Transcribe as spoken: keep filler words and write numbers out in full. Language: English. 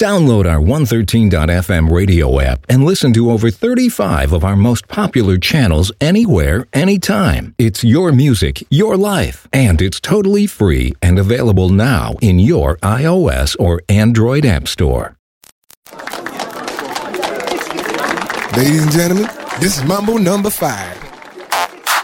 Download our one thirteen dot f m radio app and listen to over thirty-five of our most popular channels anywhere, anytime. It's your music, your life, and it's totally free and available now in your iOS or Android app store. Ladies and gentlemen, this is Mambo number five.